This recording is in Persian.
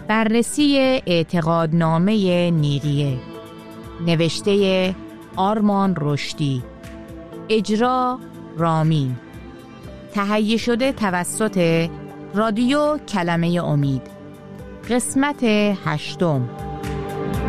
بررسی اعتقادنامه نیقیه، نوشته آرمان رشدی، اجرا رامین، تهیه شده توسط رادیو کلمه امید. قسمت 8.